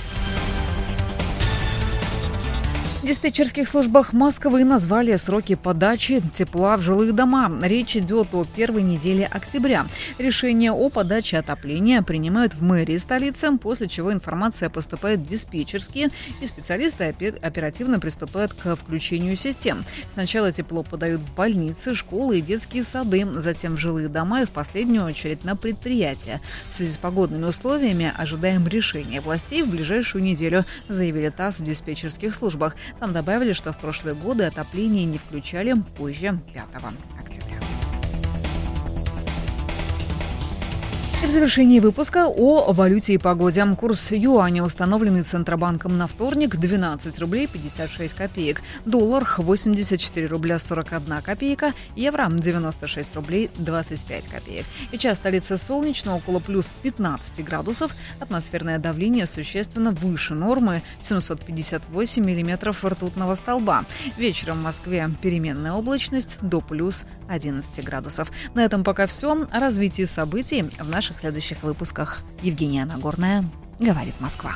В диспетчерских службах Москвы назвали сроки подачи тепла в жилые дома. Речь идет о первой неделе октября. Решение о подаче отопления принимают в мэрии столицы, после чего информация поступает в диспетчерские, и специалисты оперативно приступают к включению систем. Сначала тепло подают в больницы, школы и детские сады, затем в жилые дома и в последнюю очередь на предприятия. В связи с погодными условиями ожидаем решения властей в ближайшую неделю, заявили ТАСС в диспетчерских службах. Там добавили, что в прошлые годы отопление не включали позже 5 октября. В завершении выпуска о валюте и погоде. Курс юаня, установленный Центробанком на вторник, 12 рублей 56 копеек. Доллар 84 рубля 41 копейка. Евро 96 рублей 25 копеек. Сейчас столица солнечно, около плюс 15 градусов. Атмосферное давление существенно выше нормы, 758 миллиметров ртутного столба. Вечером в Москве переменная облачность до плюс 11 градусов. На этом пока все. О развитии событий в наших следующих выпусках. Евгения Нагорная, говорит Москва.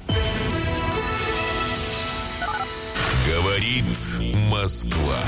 Говорит Москва.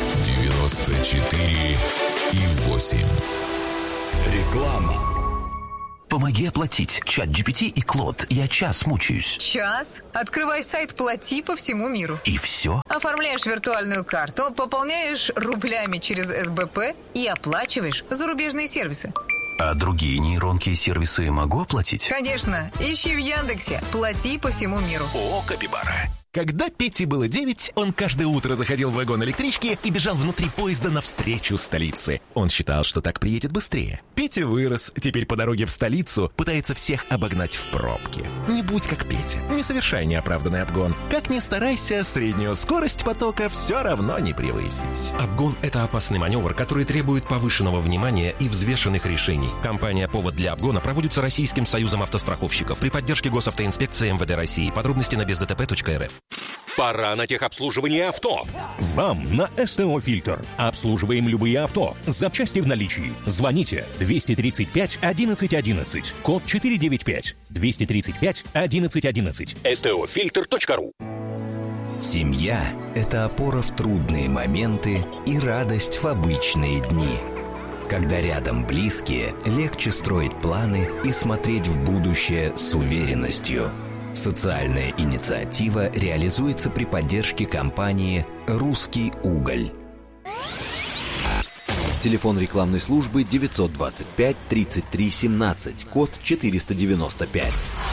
94,8. Реклама. Помоги оплатить. ChatGPT и Клод. Я час мучаюсь. Час? Открывай сайт «Плати» по всему миру. И все? Оформляешь виртуальную карту, пополняешь рублями через СБП и оплачиваешь зарубежные сервисы. А другие нейронки и сервисы могу оплатить? Конечно. Ищи в Яндексе «Плати по всему миру». О, Капибара. Когда Пете было 9, он каждое утро заходил в вагон электрички и бежал внутри поезда навстречу столице. Он считал, что так приедет быстрее. Петя вырос, теперь по дороге в столицу пытается всех обогнать в пробке. Не будь как Петя, не совершай неоправданный обгон. Как ни старайся, среднюю скорость потока все равно не превысить. Обгон – это опасный маневр, который требует повышенного внимания и взвешенных решений. Кампания «Повод для обгона» проводится Российским союзом автостраховщиков при поддержке Госавтоинспекции МВД России. Подробности на бездтп.рф. Пора на техобслуживание авто. Вам на СТО «Фильтр». Обслуживаем любые авто. Запчасти в наличии. Звоните 235 11 11. Код 495. 235 11 11. STOFilter.ru. Семья – это опора в трудные моменты и радость в обычные дни. Когда рядом близкие, легче строить планы и смотреть в будущее с уверенностью. Социальная инициатива реализуется при поддержке компании «Русский уголь». Телефон рекламной службы 925 33 17, код 495.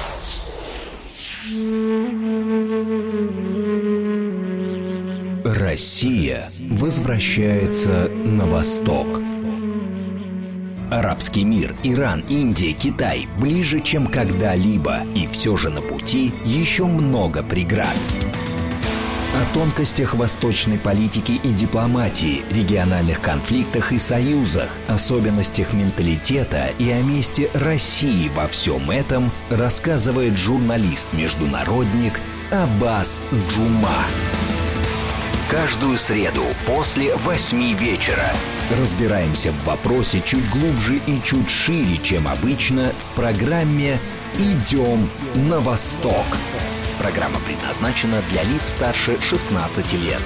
Россия возвращается на восток. Арабский мир, Иран, Индия, Китай ближе, чем когда-либо, и все же на пути еще много преград. О тонкостях восточной политики и дипломатии, региональных конфликтах и союзах, особенностях менталитета и о месте России во всем этом рассказывает журналист-международник Аббас Джума. Каждую среду после 8 вечера разбираемся в вопросе чуть глубже и чуть шире, чем обычно, в программе «Идем на восток». Программа предназначена для лиц старше 16 лет.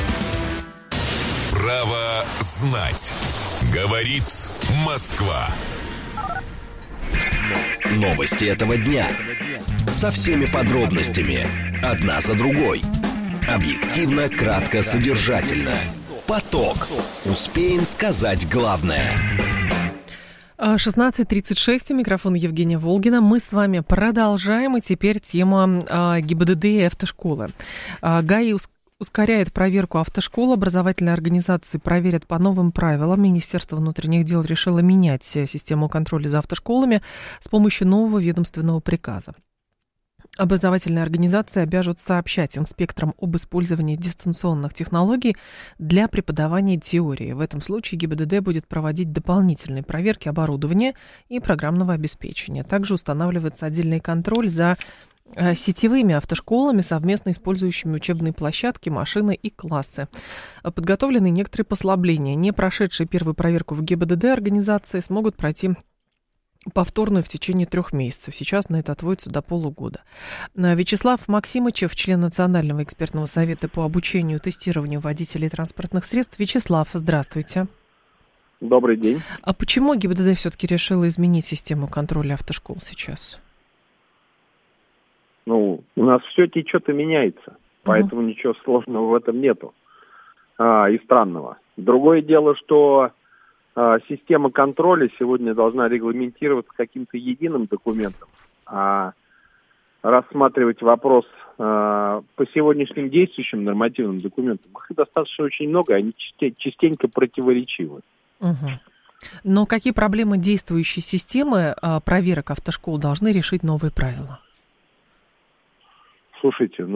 Право знать. Говорит Москва. Новости этого дня. Со всеми подробностями. Одна за другой. Объективно, кратко, содержательно. Поток. Успеем сказать главное. 16:36, у микрофона Евгения Волгина. Мы с вами продолжаем, и теперь тема ГИБДД и автошколы. ГАИ ускоряет проверку автошкол. Образовательные организации проверят по новым правилам. Министерство внутренних дел решило менять систему контроля за автошколами с помощью нового ведомственного приказа. Образовательные организации обяжут сообщать инспекторам об использовании дистанционных технологий для преподавания теории. В этом случае ГИБДД будет проводить дополнительные проверки оборудования и программного обеспечения. Также устанавливается отдельный контроль за сетевыми автошколами, совместно использующими учебные площадки, машины и классы. Подготовлены некоторые послабления. Не прошедшие первую проверку в ГИБДД организации смогут пройти повторную в течение 3 месяцев. Сейчас на это отводится до полугода. Вячеслав Максимычев, член Национального экспертного совета по обучению и тестированию водителей транспортных средств. Вячеслав, здравствуйте. Добрый день. А почему ГИБДД все-таки решила изменить систему контроля автошкол сейчас? У нас все течет и меняется, поэтому ничего сложного в этом нету и странного. Другое дело, что система контроля сегодня должна регламентироваться каким-то единым документом, а рассматривать вопрос по сегодняшним действующим нормативным документам. Их достаточно очень много, они частенько противоречивы. Но какие проблемы действующей системы проверок автошкол должны решить новые правила? Слушайте,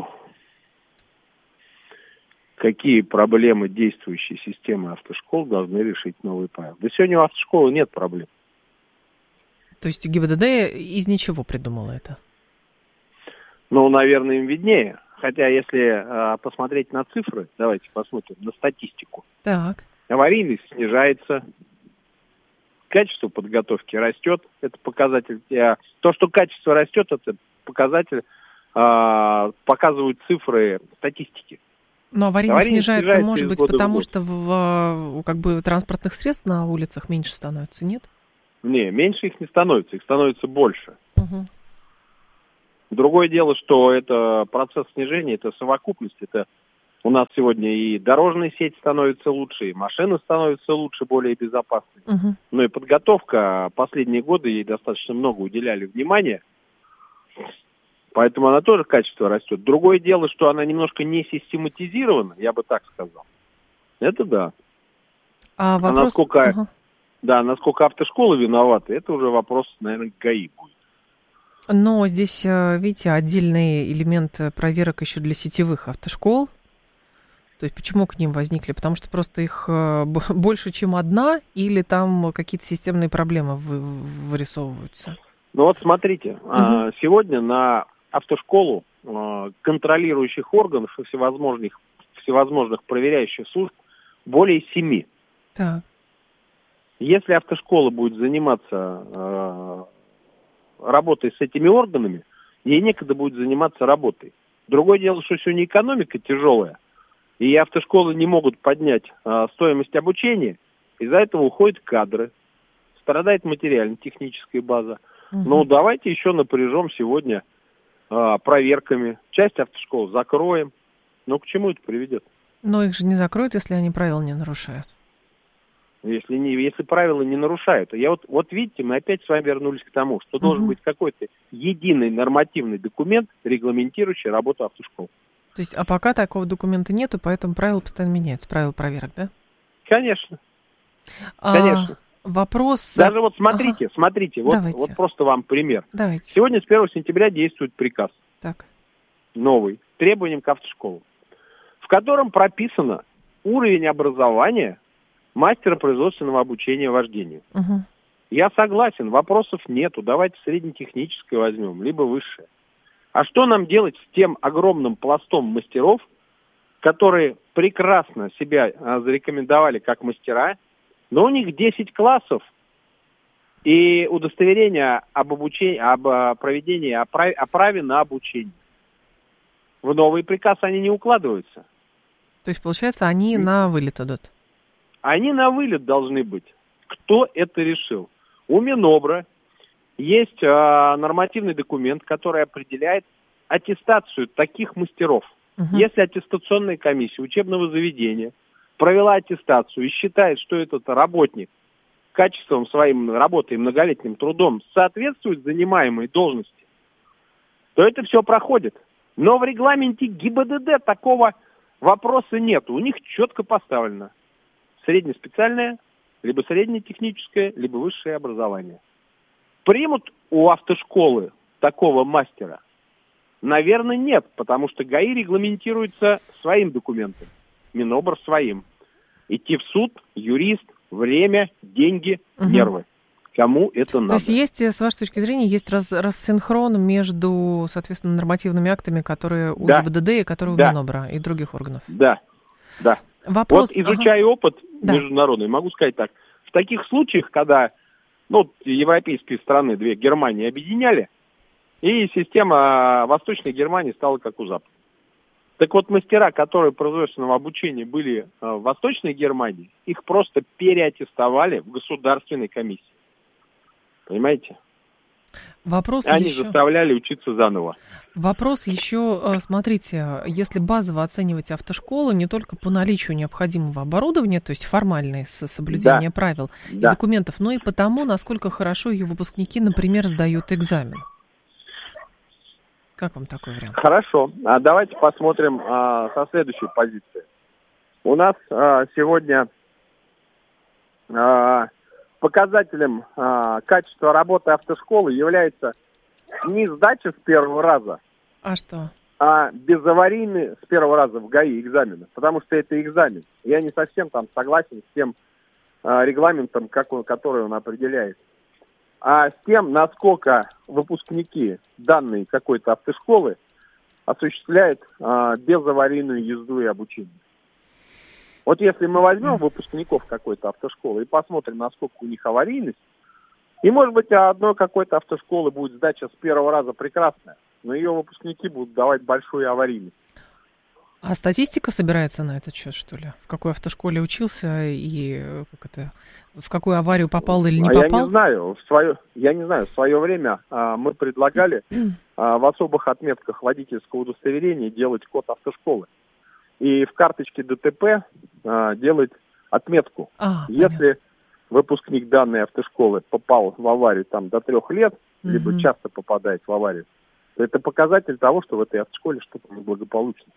какие проблемы действующей системы автошкол должны решить новые правила? Да сегодня у автошколы нет проблем. То есть ГИБДД из ничего придумала это? Наверное, им виднее. Хотя, если посмотреть на цифры, давайте посмотрим на статистику. Так. Аварийность снижается, качество подготовки растет, это показатель. То, что качество растет, это показатель, показывают цифры статистики. Но аварийность снижается, может быть, потому что в транспортных средств на улицах меньше становится, нет? Не, меньше их не становится, их становится больше. Угу. Другое дело, что это процесс снижения, это совокупность, это у нас сегодня и дорожная сеть становится лучше, и машины становятся лучше, более безопасны. Угу. Но и подготовка, последние годы ей достаточно много уделяли внимания, поэтому она тоже качество растет. Другое дело, что она немножко не систематизирована, я бы так сказал. Это да. А вопрос... насколько автошколы виноваты, это уже вопрос, наверное, ГАИ будет. Но здесь, видите, отдельный элемент проверок еще для сетевых автошкол. То есть почему к ним возникли? Потому что просто их больше, чем одна, или там какие-то системные проблемы вырисовываются? Смотрите, сегодня на автошколу контролирующих органов и всевозможных проверяющих служб более 7. Так. Если автошкола будет заниматься работой с этими органами, ей некогда будет заниматься работой. Другое дело, что сегодня экономика тяжелая, и автошколы не могут поднять стоимость обучения, из-за этого уходят кадры, страдает материально-техническая база. Угу. Давайте еще напряжем сегодня проверками. Часть автошкол закроем. К чему это приведет? Но их же не закроют, если они правила не нарушают. Если правила не нарушают. Видите, мы опять с вами вернулись к тому, что должен быть какой-то единый нормативный документ, регламентирующий работу автошкол. То есть, пока такого документа нету, поэтому правила постоянно меняются, правила проверок, да? Конечно. Конечно. Вопрос... Даже смотрите, Давайте. Просто вам пример. Давайте. Сегодня с 1 сентября действует приказ. Так. Новый, требованиям к автошколам, в котором прописано уровень образования мастера производственного обучения вождению. Угу. Я согласен, вопросов нету. Давайте среднетехническое возьмем, либо высшее. А что нам делать с тем огромным пластом мастеров, которые прекрасно себя зарекомендовали как мастера, но у них 10 классов и удостоверение об обучении, о праве на обучение. В новый приказ они не укладываются. То есть, получается, они на вылет идут? Они на вылет должны быть. Кто это решил? У Минобра есть нормативный документ, который определяет аттестацию таких мастеров. Угу. Если аттестационная комиссия учебного заведения провела аттестацию и считает, что этот работник качеством своим работы и многолетним трудом соответствует занимаемой должности, то это все проходит. Но в регламенте ГИБДД такого вопроса нет. У них четко поставлено среднеспециальное, либо среднетехническое, либо высшее образование. Примут у автошколы такого мастера? Наверное, нет, потому что ГАИ регламентируется своим документом, Минобр своим. Идти в суд, юрист, время, деньги, нервы. Кому это надо? То есть, с вашей точки зрения, есть рассинхрон между, соответственно, нормативными актами, которые у ГИБДД и которые у Минобра и других органов? Да. Вопрос... Изучая опыт международный, могу сказать так. В таких случаях, когда европейские страны, две Германии объединяли, и система Восточной Германии стала как у Запада. Так вот, мастера, которые производственного обучения были в Восточной Германии, их просто переаттестовали в государственной комиссии. Понимаете? Они заставляли учиться заново. Вопрос еще, смотрите, если базово оценивать автошколу не только по наличию необходимого оборудования, то есть формальное соблюдение правил и документов, но и по тому, насколько хорошо ее выпускники, например, сдают экзамен. Как вам такой вариант? Хорошо. А давайте посмотрим со следующей позиции. У нас сегодня показателем качества работы автошколы является не сдача с первого раза, а что? А безаварийный с первого раза в ГАИ экзамены, потому что это экзамен. Я не совсем там согласен с тем регламентом, который он определяет. А с тем, насколько выпускники данной какой-то автошколы осуществляют безаварийную езду и обучение. Вот если мы возьмем выпускников какой-то автошколы и посмотрим, насколько у них аварийность, и, может быть, одной какой-то автошколы будет сдача с первого раза прекрасная, но ее выпускники будут давать большую аварийность. А статистика собирается на этот счет, что ли? В какой автошколе учился и в какую аварию попал или не попал? Я не знаю. В свое время мы предлагали в особых отметках водительского удостоверения делать код автошколы. И в карточке ДТП делать отметку. Если выпускник данной автошколы попал в аварию там до 3 лет, либо часто попадает в аварию, то это показатель того, что в этой автошколе что-то неблагополучно.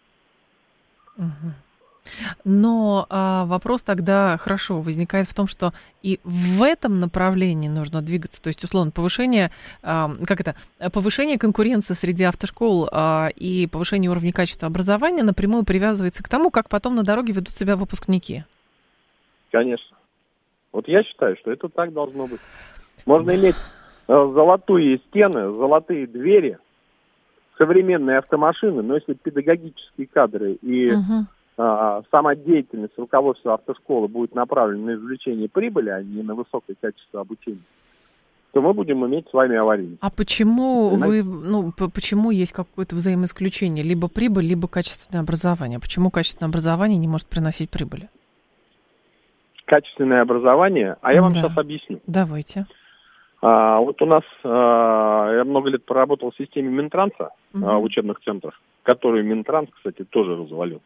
Но вопрос тогда, хорошо, возникает в том, что и в этом направлении нужно двигаться, то есть, условно, повышение конкуренции среди автошкол и повышение уровня качества образования напрямую привязывается к тому, как потом на дороге ведут себя выпускники. Конечно. Вот я считаю, что это так должно быть. Можно иметь золотые стены, золотые двери, современные автомашины, но если педагогические кадры и сама деятельность руководства автошколы будет направлена на извлечение прибыли, а не на высокое качество обучения, то мы будем иметь с вами аварийность. А почему почему есть какое-то взаимоисключение? Либо прибыль, либо качественное образование. Почему качественное образование не может приносить прибыли? Качественное образование? Я вам сейчас объясню. Давайте. Вот у нас, я много лет проработал в системе Минтранса в учебных центрах, которую Минтранс, кстати, тоже развалил.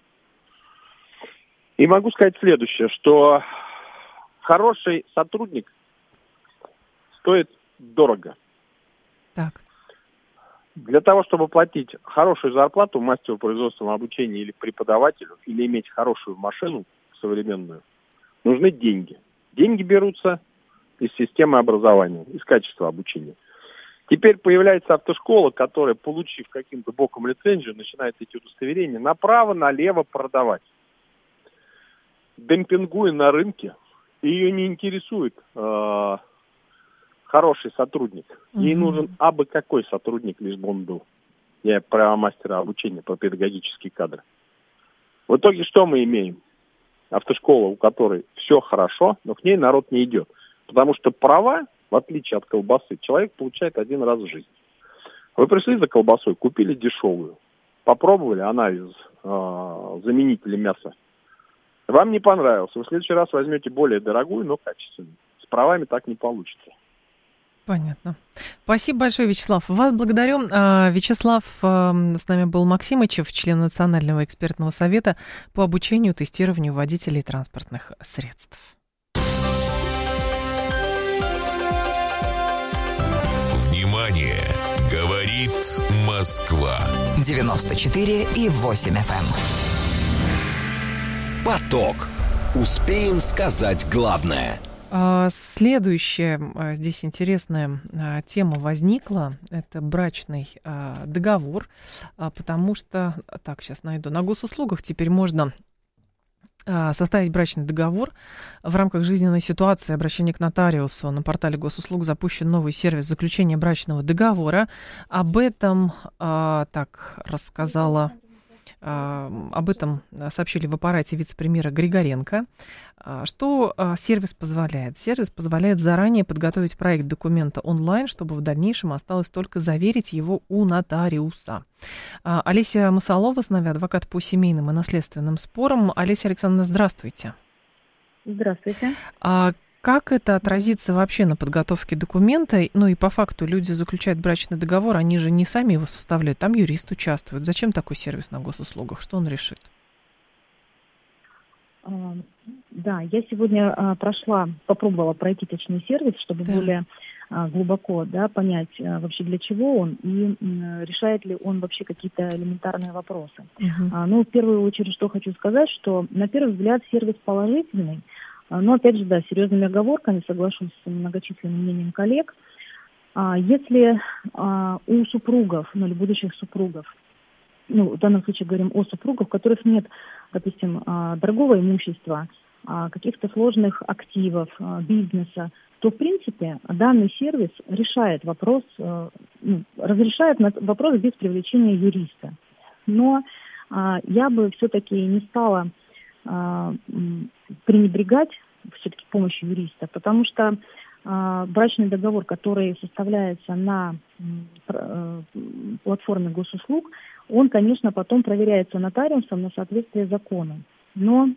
И могу сказать следующее, что хороший сотрудник стоит дорого. Так. Для того, чтобы платить хорошую зарплату мастеру производственного обучения или преподавателю, или иметь хорошую машину современную, нужны деньги. Деньги берутся из системы образования, из качества обучения. Теперь появляется автошкола, которая, получив каким-то боком лицензию, начинает эти удостоверения направо-налево продавать. Демпингуя на рынке, ее не интересует хороший сотрудник. Ей нужен абы какой сотрудник, лишь бы он был. Я про мастера обучения, про педагогические кадры. В итоге что мы имеем? Автошкола, у которой все хорошо, но к ней народ не идет. Потому что права, в отличие от колбасы, человек получает один раз в жизни. Вы пришли за колбасой, купили дешевую, попробовали, она из заменителя мяса. Вам не понравилось, вы в следующий раз возьмете более дорогую, но качественную. С правами так не получится. Понятно. Спасибо большое, Вячеслав. Вас благодарю. Вячеслав, с нами был Максимычев, член Национального экспертного совета по обучению и тестированию водителей транспортных средств. Внимание! Говорит Москва. 94,8 FM. Поток. Успеем сказать главное. Следующая здесь интересная тема возникла. Это брачный договор, потому что, так, сейчас найду, на госуслугах теперь можно составить брачный договор в рамках жизненной ситуации, обращение к нотариусу. На портале госуслуг запущен новый сервис заключения брачного договора. Об этом об этом сообщили в аппарате вице-премьера Григоренко. Что сервис позволяет? Сервис позволяет заранее подготовить проект документа онлайн, чтобы в дальнейшем осталось только заверить его у нотариуса. Олеся Масалова с нами, адвокат по семейным и наследственным спорам. Олеся Александровна, здравствуйте. Здравствуйте. Как это отразится вообще на подготовке документа? Ну и по факту люди заключают брачный договор, они же не сами его составляют, там юрист участвует. Зачем такой сервис на госуслугах? Что он решит? Да, я сегодня попробовала пройти точный сервис, чтобы более глубоко понять вообще для чего он и решает ли он вообще какие-то элементарные вопросы. В первую очередь, что хочу сказать, что на первый взгляд сервис положительный, Но, опять же, да, с серьезными оговорками, соглашусь с многочисленным мнением коллег. Если у супругов, ну или будущих супругов, ну, в данном случае говорим о супругах, у которых нет, допустим, дорогого имущества, каких-то сложных активов, бизнеса, то, в принципе, данный сервис решает вопрос, разрешает вопрос без привлечения юриста. Но я бы все-таки не стала пренебрегать все-таки помощью юриста, потому что брачный договор, который составляется на платформе госуслуг, он, конечно, потом проверяется нотариусом на соответствие закону. Но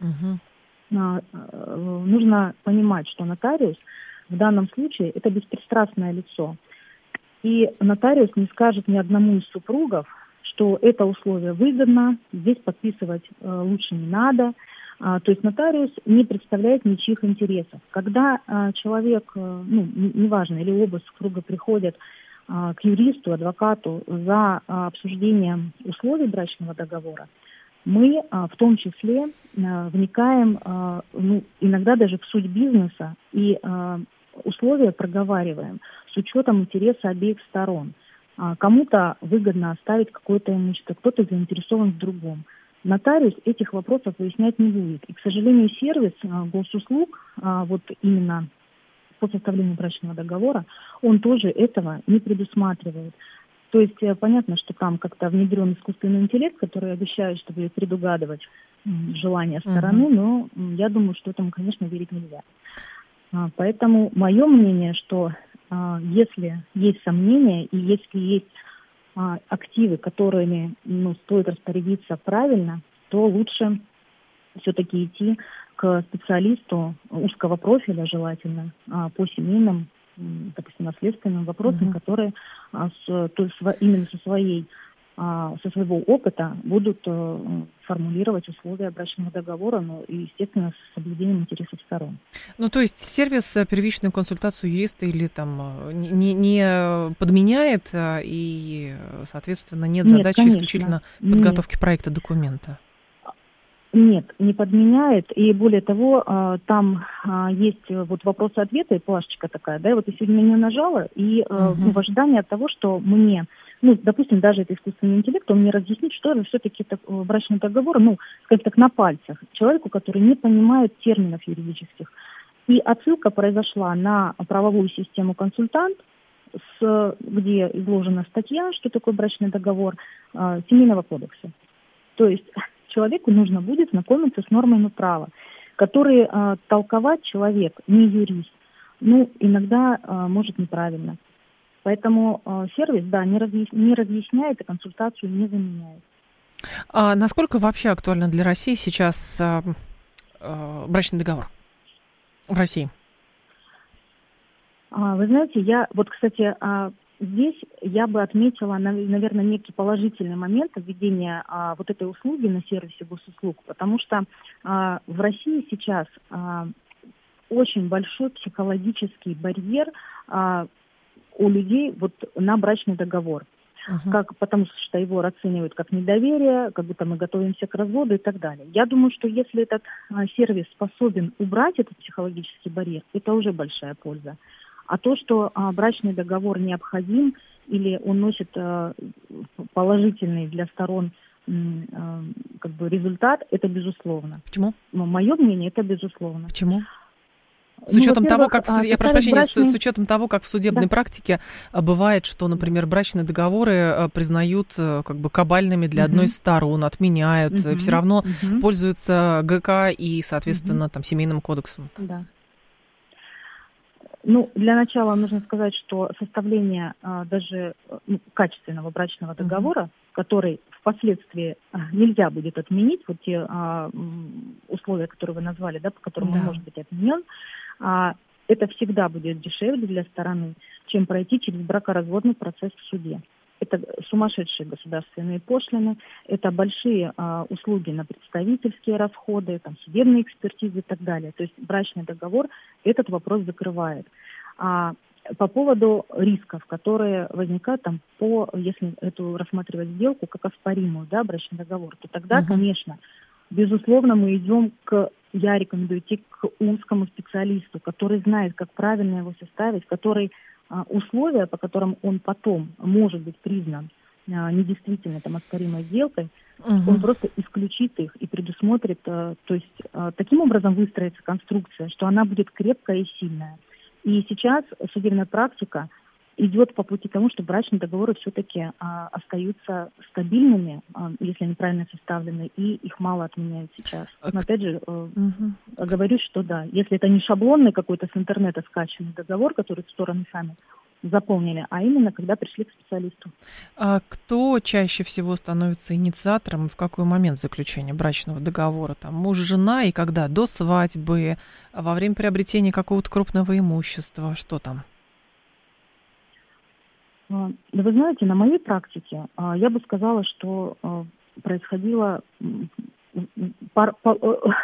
нужно понимать, что нотариус в данном случае это беспристрастное лицо. И нотариус не скажет ни одному из супругов, что это условие выгодно, здесь подписывать лучше не надо. То есть нотариус не представляет ничьих интересов. Когда человек, неважно, или оба супруга приходят к юристу, адвокату за обсуждением условий брачного договора, мы в том числе вникаем, иногда даже в суть бизнеса и условия проговариваем с учетом интереса обеих сторон. Кому-то выгодно оставить какое-то имущество, кто-то заинтересован в другом. Нотариус этих вопросов выяснять не будет. И, к сожалению, сервис госуслуг, вот именно по составлению брачного договора, он тоже этого не предусматривает. То есть понятно, что там как-то внедрен искусственный интеллект, который обещает, что будет предугадывать желания стороны, но я думаю, что этому, конечно, верить нельзя. Поэтому мое мнение, что если есть сомнения и если есть активы, которыми стоит распорядиться правильно, то лучше все-таки идти к специалисту узкого профиля, желательно, по семейным, допустим, наследственным вопросам, которые именно со своего опыта будут формулировать условия брачного договора, и, естественно, с соблюдением интересов сторон. Ну, то есть сервис первичную консультацию юриста или там не подменяет, и, соответственно, нет задачи конечно. Исключительно подготовки проекта документа? Нет, не подменяет. И более того, там есть вот вопросы-ответы, и плашечка такая, да, и вот я сегодня на нее нажала, и в ожидании от того, что мне, допустим, даже это искусственный интеллект, он мне разъяснит, что это все-таки брачный договор, скажем так, на пальцах, человеку, который не понимает терминов юридических. И отсылка произошла на правовую систему «Консультант», где изложена статья, что такое брачный договор, Семейного кодекса. То есть человеку нужно будет знакомиться с нормами права, которые толковать человек, не юрист, иногда может неправильно. Поэтому сервис, да, не разъясняет и консультацию не заменяет. А насколько вообще актуально для России сейчас брачный договор в России? Вы знаете, кстати, здесь я бы отметила, наверное, некий положительный момент введения вот этой услуги на сервисе госуслуг, потому что в России сейчас очень большой психологический барьер у людей на брачный договор. Потому что его расценивают как недоверие, как будто мы готовимся к разводу и так далее. Я думаю, что если этот сервис способен убрать этот психологический барьер, это уже большая польза. А то, что брачный договор необходим или он носит положительный для сторон результат, это безусловно. Почему? Мое мнение, это безусловно. Почему? С учетом того, как с учетом того, как в судебной практике бывает, что, например, брачные договоры признают кабальными для одной из сторон, отменяют, все равно пользуются ГК и, соответственно, Семейным кодексом. Да. Для начала нужно сказать, что составление даже качественного брачного договора, который впоследствии нельзя будет отменить, вот те условия, которые вы назвали, да, по которым он может быть отменен, это всегда будет дешевле для стороны, чем пройти через бракоразводный процесс в суде. Это сумасшедшие государственные пошлины, это большие услуги на представительские расходы, судебные экспертизы и так далее. То есть брачный договор этот вопрос закрывает. По поводу рисков, которые возникают если эту рассматривать сделку как оспоримую, да, брачный договор, то тогда, конечно, безусловно, мы идем к я рекомендую идти к узкому специалисту, который знает, как правильно его составить, который условия, по которым он потом может быть признан недействительной оспоримой сделкой, он просто исключит их и предусмотрит, то есть таким образом выстроится конструкция, что она будет крепкая и сильная. И сейчас судебная практика идет по пути к тому, что брачные договоры все-таки остаются стабильными, если они правильно составлены, и их мало отменяют сейчас. Но опять же, говорю, что да, если это не шаблонный какой-то с интернета скачанный договор, который стороны сами заполнили, а именно когда пришли к специалисту. А кто чаще всего становится инициатором и в какой момент заключения брачного договора? Там муж, жена, и когда? До свадьбы, во время приобретения какого-то крупного имущества, что там? Да вы знаете, на моей практике я бы сказала, что происходило